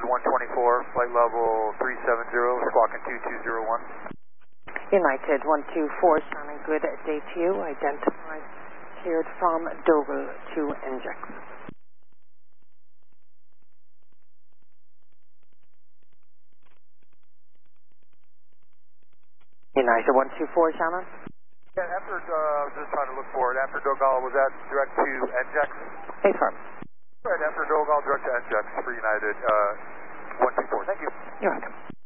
United 124, flight level 370, squawking 2201. United 124, sounding good, day to you. Identified, cleared from Dogle to NJAX. United 124, Shannon. Yeah, after, I was just trying to look for it. After Dogal, was that direct to NJAX? Affirm. Right, after Dogal, direct to NJAX for United 124. Thank you. You're welcome.